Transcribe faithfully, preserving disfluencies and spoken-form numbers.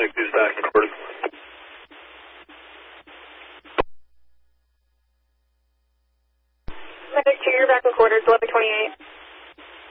Medic is back recorded. Medic two, you're back recorded, eleven twenty-eight.